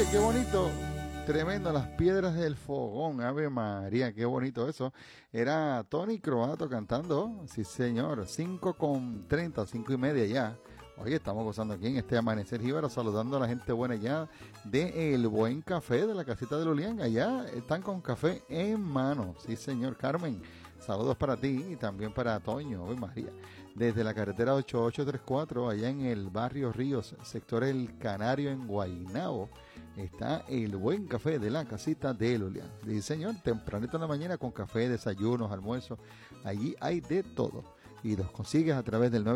qué bonito. Tremendo, las piedras del fogón. Ave María, qué bonito eso. Era Tony Croato cantando. Sí, señor. 5:30, 5:30 ya. Oye, estamos gozando aquí en este amanecer jíbaro, saludando a la gente buena ya de El Buen Café de la casita de Lulián. Allá están con café en mano. Sí, señor. Carmen, saludos para ti y también para Toño. Ave María. Desde la carretera 8834, allá en el barrio Ríos, sector El Canario en Guaynabo, está El Buen Café de la casita de Lulián. Sí, señor, tempranito en la mañana con café, desayunos, almuerzos. Allí hay de todo. Y los consigues a través del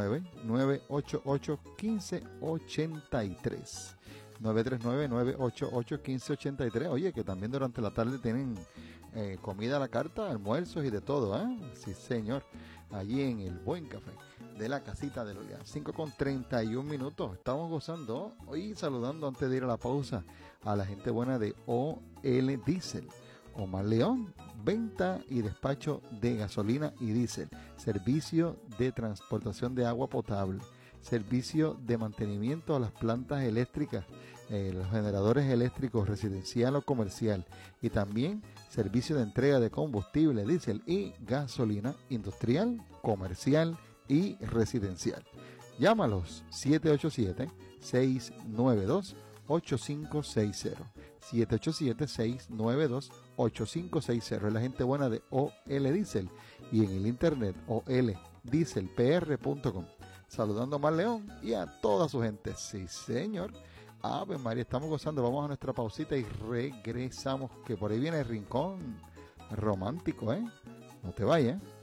939-988-1583. 939-988-1583. Oye, que también durante la tarde tienen comida a la carta, almuerzos y de todo, ¿eh? Sí, señor. Allí en El Buen Café de la casita de Lulián. 5:31. Estamos gozando hoy, saludando antes de ir a la pausa a la gente buena de OL Diesel. Omar León, venta y despacho de gasolina y diésel, servicio de transportación de agua potable, servicio de mantenimiento a las plantas eléctricas, los generadores eléctricos residencial o comercial, y también servicio de entrega de combustible, diésel y gasolina industrial, comercial y residencial. Llámalos 787-692-8560. 787-692-8560. Es la gente buena de OL Diesel y en el internet oldieselpr.com. Saludando a Mar León y a toda su gente. Sí, señor. Ave María, estamos gozando. Vamos a nuestra pausita y regresamos, que por ahí viene el rincón romántico, ¿eh? No te vayas.